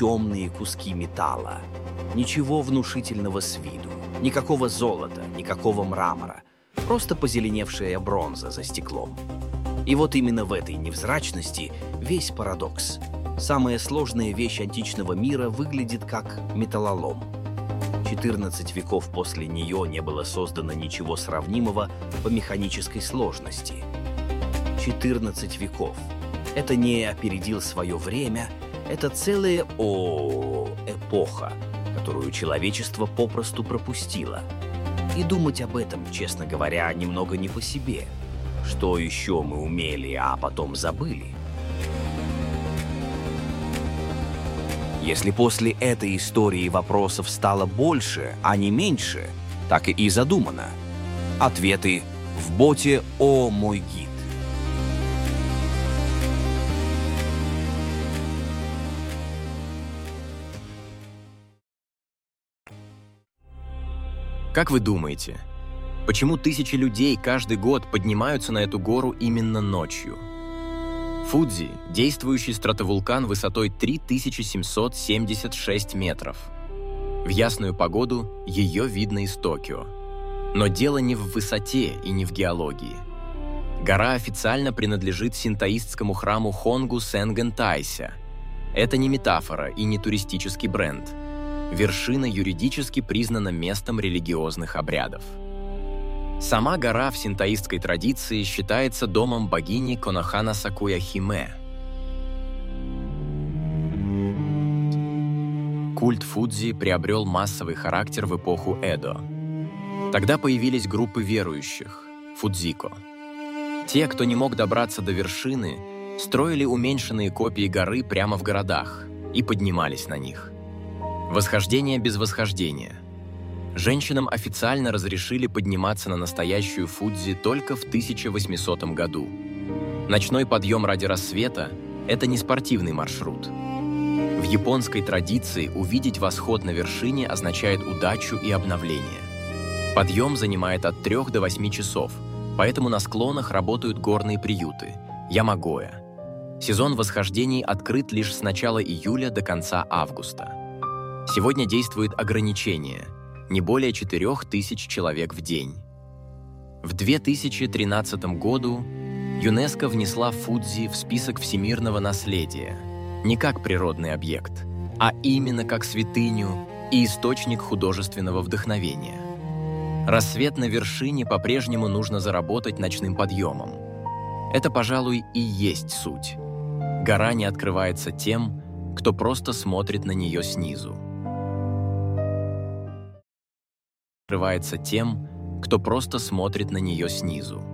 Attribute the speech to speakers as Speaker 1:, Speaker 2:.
Speaker 1: темные куски металла. Ничего внушительного с виду, никакого золота, никакого мрамора, просто позеленевшая бронза за стеклом. И вот именно в этой невзрачности весь парадокс. Самая сложная вещь античного мира выглядит как металлолом. 14 веков после нее не было создано ничего сравнимого по механической сложности. 14 веков. Это не опередил свое время, это целая эпоха, которую человечество попросту пропустило. И думать об этом, честно говоря, немного не по себе. Что еще мы умели, а потом забыли? Если после этой истории вопросов стало больше, а не меньше, так и задумано. Ответы в боте «О мой гид».
Speaker 2: Как вы думаете, почему тысячи людей каждый год поднимаются на эту гору именно ночью? Фудзи – действующий стратовулкан высотой 3776 метров. В ясную погоду ее видно из Токио. Но дело не в высоте и не в геологии. Гора официально принадлежит синтоистскому храму Хонгу Сенген Тайся. Это не метафора и не туристический бренд. Вершина юридически признана местом религиозных обрядов. Сама гора в синтоистской традиции считается домом богини Конохана Сакуя Химе. Культ Фудзи приобрел массовый характер в эпоху Эдо. Тогда появились группы верующих – фудзико. Те, кто не мог добраться до вершины, строили уменьшенные копии горы прямо в городах и поднимались на них. Восхождение без восхождения. Женщинам официально разрешили подниматься на настоящую Фудзи только в 1800 году. Ночной подъем ради рассвета – это не спортивный маршрут. В японской традиции увидеть восход на вершине означает удачу и обновление. Подъем занимает от 3 до 8 часов, поэтому на склонах работают горные приюты – ямагоя. Сезон восхождений открыт лишь с начала июля до конца августа. Сегодня действует ограничение – не более 4000 человек в день. В 2013 году ЮНЕСКО внесла Фудзи в список всемирного наследия не как природный объект, а именно как святыню и источник художественного вдохновения. Рассвет на вершине по-прежнему нужно заработать ночным подъемом. Это, пожалуй, и есть суть. Гора не открывается тем, кто просто смотрит на нее снизу. Открывается тем, кто просто смотрит на нее снизу.